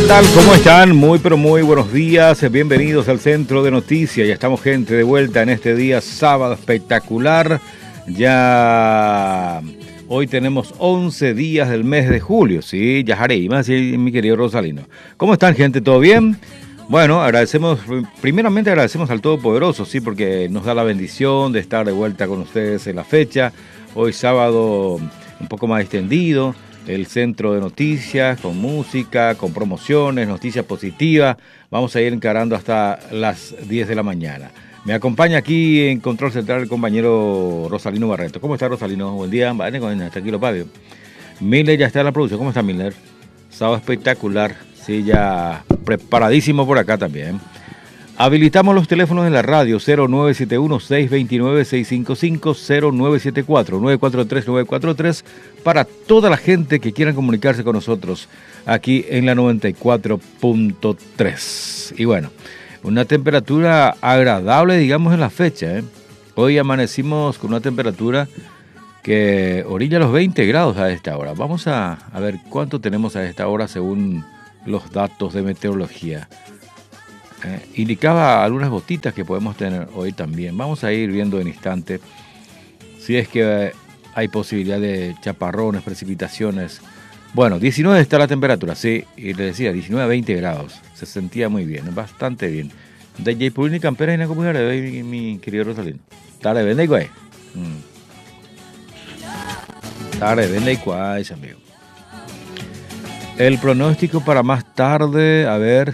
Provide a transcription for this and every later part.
tal? ¿Cómo están? Muy pero muy buenos días. Bienvenidos al Centro de Noticias. Ya estamos, gente, de vuelta en este día sábado espectacular. Ya hoy tenemos 11 días del mes de julio. Sí, ya Jareima, sí, mi querido Rosalino. ¿Cómo están, gente? ¿Todo bien? Bueno, primeramente agradecemos al Todopoderoso, sí, porque nos da la bendición de estar de vuelta con ustedes en la fecha. Hoy sábado un poco más extendido. El Centro de Noticias, con música, con promociones, noticias positivas. Vamos a ir encarando hasta las 10 de la mañana. Me acompaña aquí en Control Central el compañero Rosalino Barreto. ¿Cómo está, Rosalino? Buen día. Tranquilo, Pablo. Miller ya está en la producción. ¿Cómo está, Miller? Sábado espectacular. Sí, ya preparadísimo por acá también. Habilitamos los teléfonos de la radio 0971-629-655, 0974-943-943 para toda la gente que quiera comunicarse con nosotros aquí en la 94.3. Y bueno, una temperatura agradable, digamos, en la fecha. Hoy amanecimos con una temperatura que orilla los 20 grados a esta hora. Vamos a ver cuánto tenemos a esta hora según los datos de meteorología. Indicaba algunas gotitas que podemos tener hoy también. Vamos a ir viendo en instante si es que hay posibilidad de chaparrones, precipitaciones. Bueno, 19 está la temperatura, sí, y le decía, 19 a 20 grados. Se sentía muy bien, bastante bien. De Jaypulini Campera y Nacopujar, mi querido Rosalino. Tare, vende y cuay. Tare, vende y cuay, amigo. El pronóstico para más tarde, a ver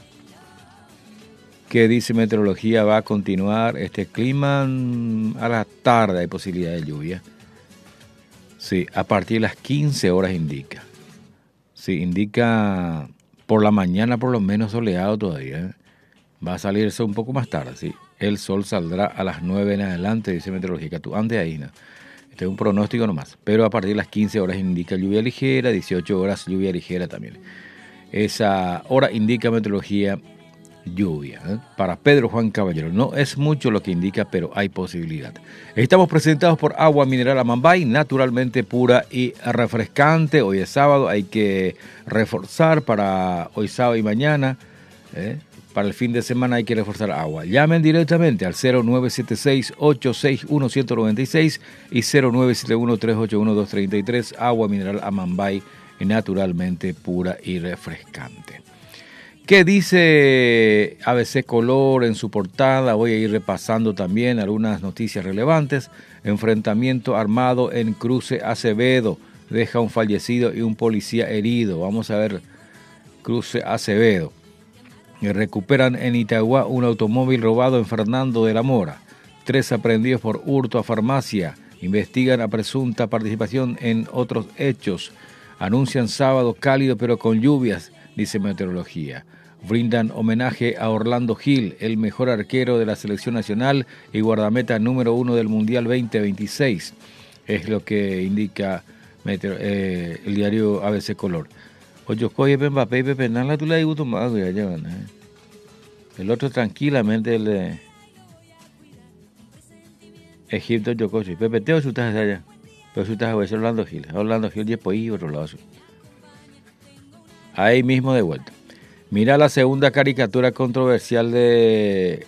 qué dice meteorología. Va a continuar este clima a la tarde, hay posibilidad de lluvia. Sí, a partir de las 15 horas indica. Sí, indica por la mañana por lo menos soleado todavía. Va a salirse un poco más tarde, sí. El sol saldrá a las 9 en adelante, dice meteorología. Tú antes ahí, ¿no? Este es un pronóstico nomás. Pero a partir de las 15 horas indica lluvia ligera, 18 horas lluvia ligera también. Esa hora indica meteorología lluvia. Para Pedro Juan Caballero. No es mucho lo que indica, pero hay posibilidad. Estamos presentados por Agua Mineral Amambay, naturalmente pura y refrescante. Hoy es sábado, hay que reforzar para hoy sábado y mañana. Para el fin de semana hay que reforzar agua. Llamen directamente al 0976-861-196 y 0971-381-233. Agua Mineral Amambay, naturalmente pura y refrescante. ¿Qué dice ABC Color en su portada? Voy a ir repasando también algunas noticias relevantes. Enfrentamiento armado en Cruce Acevedo. Deja un fallecido y un policía herido. Vamos a ver Cruce Acevedo. Recuperan en Itagua un automóvil robado en Fernando de la Mora. 3 aprehendidos por hurto a farmacia. Investigan a presunta participación en otros hechos. Anuncian sábado cálido pero con lluvias, dice meteorología. Brindan homenaje a Orlando Gil, el mejor arquero de la selección nacional y guardameta número 1 del Mundial 2026. Es lo que indica el diario ABC Color. Oyocoye, Mbappé y Pepe Nala, tú le has gustado más, el otro tranquilamente, el de Egipto, Yocoche. Pepe Teo, su estás allá. Pero su estás a Orlando Gil. Orlando Gil, 10 por ahí, otro lado. Ahí mismo de vuelta. Mira la segunda caricatura controversial de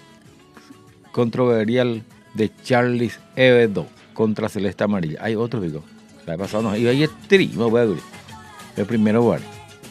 Charles Hebdo contra Celeste Amarilla. Hay otro, digo. La he pasado, no. Y ahí es trimo, voy a ver. El primero, bueno.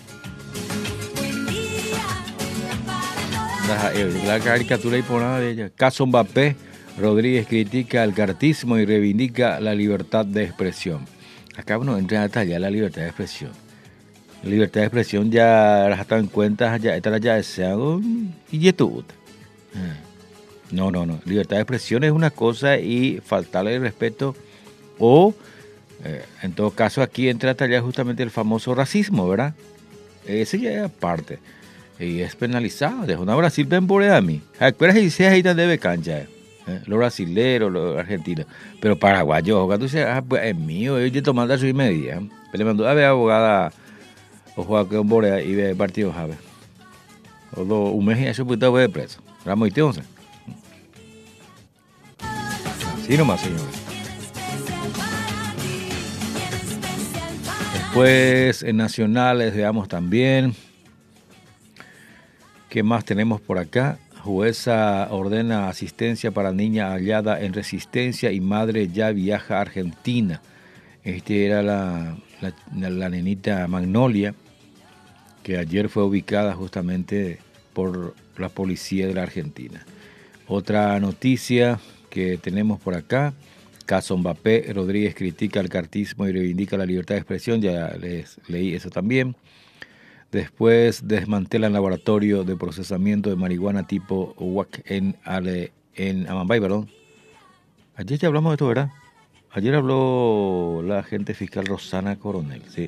La caricatura y por nada de ella. Caso Mbappé, Rodríguez critica el cartismo y reivindica la libertad de expresión. Acá uno entra a detallar la libertad de expresión. La libertad de expresión ya las están en cuenta, ya está ya deseado y ya tú. No. Libertad de expresión es una cosa y faltarle el respeto o, en todo caso, aquí entra a detallar justamente el famoso racismo, ¿verdad? Ese ya es aparte. Y es penalizado. De una Brasil ven por a mí. ¿Acuerdas que dice ahí donde debe cancha? Los brasileros, los argentinos. Pero paraguayos, cuando dice, pues es mío, yo tomando su media. Le mandó a ver abogada o jugar con Borea y ve partidos a ver. O un mes y eso puta de preso. Ramos y Tionce. Sí nomás, señores. Después en nacionales veamos también. ¿Qué más tenemos por acá? Jueza ordena asistencia para niña hallada en resistencia y madre ya viaja a Argentina. Este era la nenita Magnolia, que ayer fue ubicada justamente por la policía de la Argentina. Otra noticia que tenemos por acá, caso Mbappé, Rodríguez critica el cartismo y reivindica la libertad de expresión, ya les leí eso también. Después desmantelan laboratorio de procesamiento de marihuana tipo UAC en Amambay, perdón. Ayer ya hablamos de esto, ¿verdad? Ayer habló la agente fiscal Rosana Coronel, sí.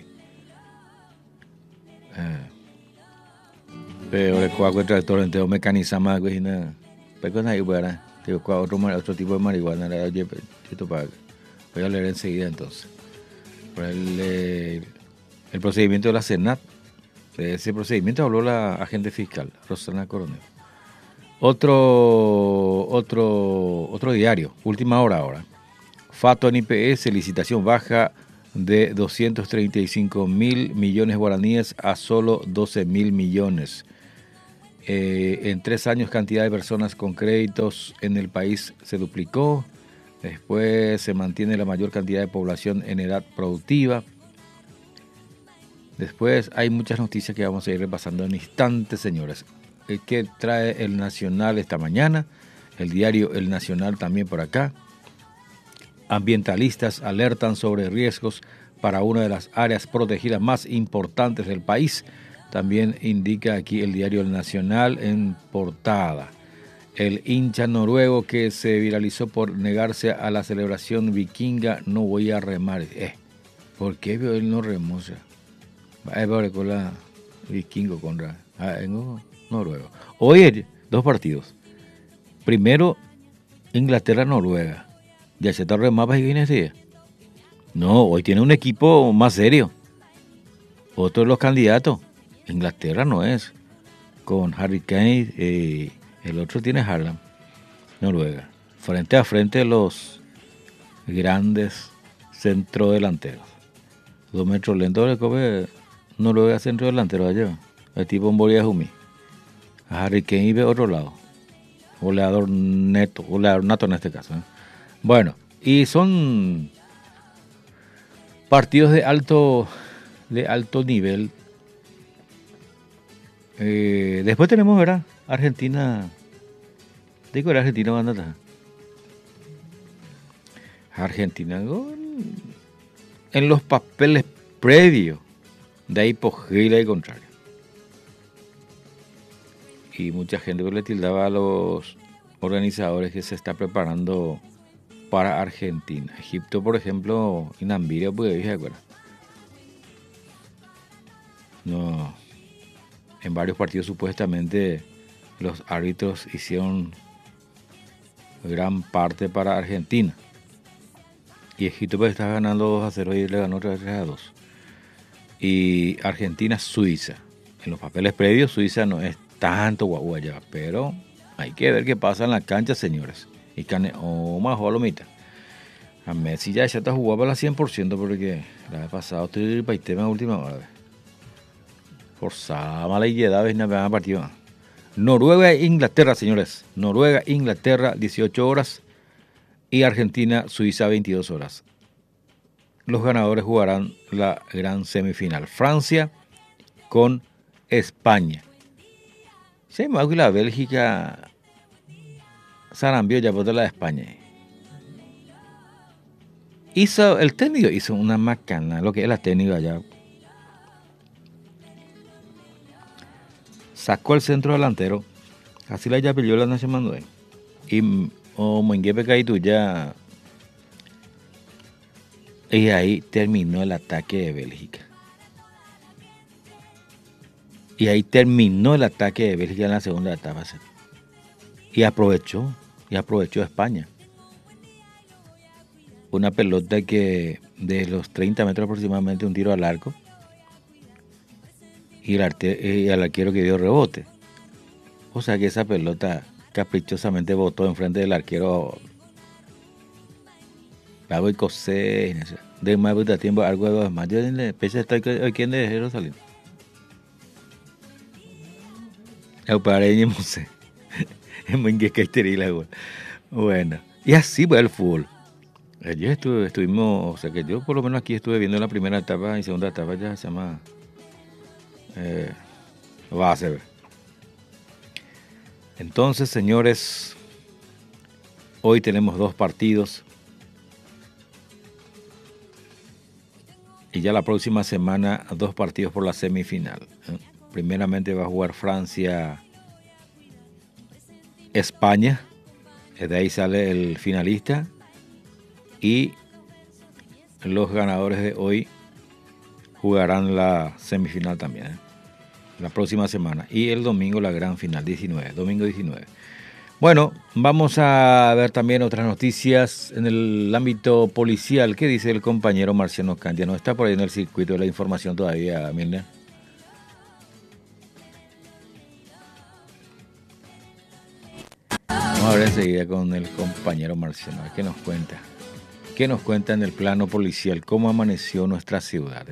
Pero el cuaco el tractor entero mecaniza más, güey, nada. Pero no hay, ¿verdad? Digo, otro tipo de marihuana, oye, esto para... Voy a leer enseguida entonces. El procedimiento de la Senat. De ese procedimiento habló la agente fiscal, Rosana Coronel. Otro diario, última hora ahora. Fato en IPS, licitación baja de 235.000 millones guaraníes a solo 12.000 millones. En 3 años cantidad de personas con créditos en el país se duplicó. Después se mantiene la mayor cantidad de población en edad productiva. Después hay muchas noticias que vamos a ir repasando en instantes, señores. ¿Qué trae el Nacional esta mañana? El diario El Nacional también por acá. Ambientalistas alertan sobre riesgos para una de las áreas protegidas más importantes del país. También indica aquí el diario El Nacional en portada. El hincha noruego que se viralizó por negarse a la celebración vikinga, no voy a remar. ¿Por qué él no remó? Con la vikingo contra noruego. Hoy 2 partidos. Primero, Inglaterra-Noruega. ¿Ya se está remando y viene? No, hoy tiene un equipo más serio. Otro de los candidatos. Inglaterra no es. Con Harry Kane, el otro tiene Haaland. Noruega. Frente a frente los grandes centrodelanteros. 2 metros lentos le come Noruega centro delantero allá. El tipo Mboria Jumi. A Harry Kane ve otro lado. Goleador nato en este caso. Bueno, y son partidos de alto nivel. Después tenemos, ¿verdad? Argentina. Digo, era Argentina va a andar. Argentina en los papeles previos. De ahí posible y contrario. Y mucha gente le tildaba a los organizadores que se está preparando para Argentina. Egipto, por ejemplo, Inambiria, pues, ¿se acuerdan? No. En varios partidos supuestamente los árbitros hicieron gran parte para Argentina. Y Egipto pues estaba ganando 2-0 y le ganó 3-2. Y Argentina-Suiza. En los papeles previos Suiza no es tanto guagua ya, pero hay que ver qué pasa en la cancha, señores. Y Cane más Lomita. A Messi ya está jugando a la 100% porque la vez pasado estoy para el tema en última hora. Forzada, mala y llegada, ves nada partido. Noruega e Inglaterra, señores. Noruega, Inglaterra, 18 horas. Y Argentina, Suiza, 22 horas. Los ganadores jugarán la gran semifinal. Francia con España. Se me que la Bélgica Sarambió ya por la de España. El técnico hizo una macana, lo que es la técnica allá. Sacó el centro delantero. Así la ya pilló la Nación Manuel. Y Menguepe Caítu ya. Y ahí terminó el ataque de Bélgica. Y ahí terminó el ataque de Bélgica en la segunda etapa. Y aprovechó España. Una pelota que de los 30 metros aproximadamente, un tiro al arco. Y el arquero que dio rebote. O sea que esa pelota caprichosamente botó enfrente del arquero. Pago y Cosé. De más de tiempo, algo de 2 más. Yo en la especie está aquí en de Jerusalén. El pareño, no sé. Es muy inquieterila, güey. Bueno, y así va el fútbol. Ayer estuvimos, o sea que yo por lo menos aquí estuve viendo la primera etapa y segunda etapa ya se llama base. Entonces, señores, hoy tenemos 2 partidos y ya la próxima semana 2 partidos por la semifinal. Primeramente va a jugar Francia-España, de ahí sale el finalista y los ganadores de hoy jugarán la semifinal también, la próxima semana. Y el domingo la gran final, domingo 19. Bueno, vamos a ver también otras noticias en el ámbito policial. ¿Qué dice el compañero Marciano Candia? ¿No está por ahí en el circuito de la información todavía, Mirna? Vamos a ver enseguida con el compañero Marciano. ¿Qué nos cuenta? ¿Qué nos cuenta en el plano policial? ¿Cómo amaneció nuestra ciudad?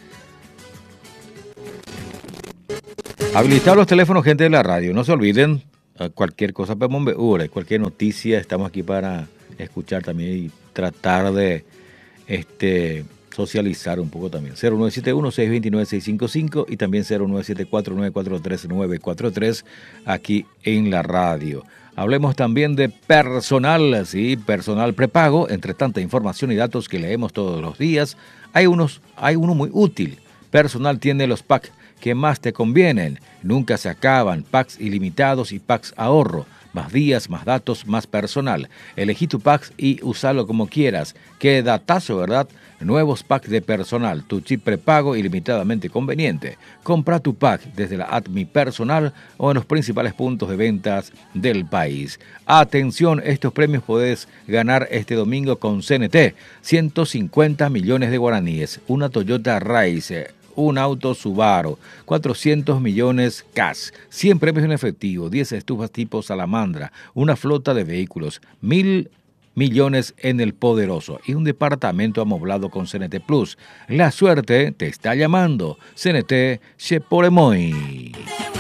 Habilitados los teléfonos, gente de la radio. No se olviden, cualquier cosa, cualquier noticia, estamos aquí para escuchar también y tratar de socializar un poco también. 0971-629-655 y también 0974-943-943 aquí en la radio. Hablemos también de personal, sí, personal prepago. Entre tanta información y datos que leemos todos los días, hay uno muy útil. Personal tiene los packs que más te convienen. Nunca se acaban. Packs ilimitados y packs ahorro. Más días, más datos, más personal. Elegí tu pack y úsalo como quieras. Qué datazo, ¿verdad? Nuevos packs de personal. Tu chip prepago ilimitadamente conveniente. Compra tu pack desde la app Mi Personal o en los principales puntos de ventas del país. Atención, estos premios podés ganar este domingo con CNT. 150 millones de guaraníes. Una Toyota Racer. Un auto Subaru, 400 millones cash, 100 premios en efectivo, 10 estufas tipo salamandra, una flota de vehículos, 1.000 millones en el poderoso y un departamento amoblado con CNT Plus. La suerte te está llamando. CNT Cheporemoy.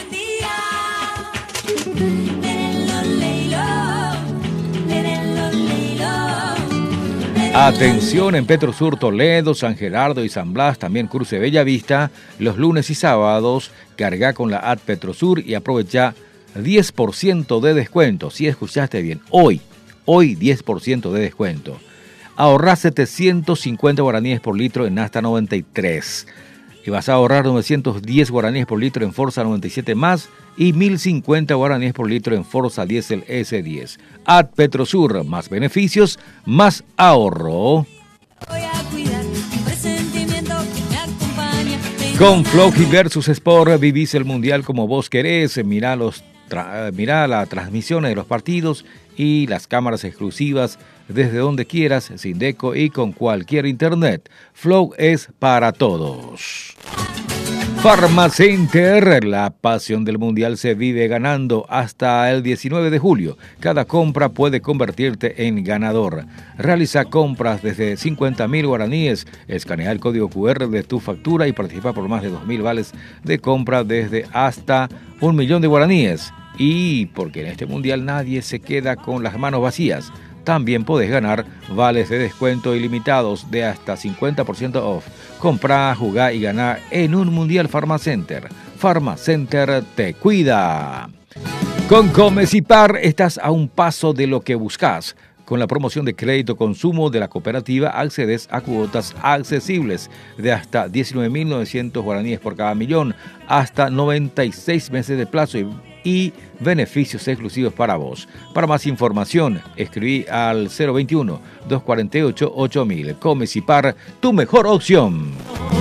Atención, en Petrosur, Toledo, San Gerardo y San Blas, también Cruce Bellavista, los lunes y sábados, carga con la app Petrosur y aprovecha 10% de descuento. Si escuchaste bien, hoy 10% de descuento. Ahorrá 750 guaraníes por litro en Nasta 93. Y vas a ahorrar 910 guaraníes por litro en Forza 97 más y 1050 guaraníes por litro en Forza Diesel S10. Ad Petrosur, más beneficios, más ahorro. Con Floki versus Sport vivís el mundial como vos querés. Mirá las transmisiones de los partidos y las cámaras exclusivas desde donde quieras, sin deco y con cualquier internet. Flow es para todos. Pharmacenter, la pasión del mundial se vive ganando hasta el 19 de julio. Cada compra puede convertirte en ganador. Realiza compras desde 50.000 guaraníes, escanea el código QR de tu factura y participa por más de 2.000 vales de compra desde hasta 1.000.000 de guaraníes. Y porque en este mundial nadie se queda con las manos vacías. También podés ganar vales de descuento ilimitados de hasta 50% off. Comprá, jugá y ganá en un Mundial Pharmacenter. Pharmacenter te cuida. Con Comecipar estás a un paso de lo que buscas. Con la promoción de crédito consumo de la cooperativa accedes a cuotas accesibles de hasta 19.900 guaraníes por cada millón, hasta 96 meses de plazo y beneficios exclusivos para vos. Para más información, escribí al 021-248-8000. Comecipar, tu mejor opción.